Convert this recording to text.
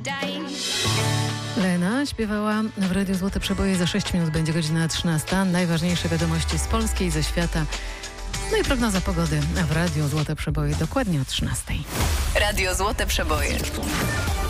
Lena śpiewała w Radiu Złote Przeboje. Za 6 minut będzie godzina 13. Najważniejsze wiadomości z Polski i ze świata. No i prognoza pogody w Radiu Złote Przeboje dokładnie o 13. Radio Złote Przeboje.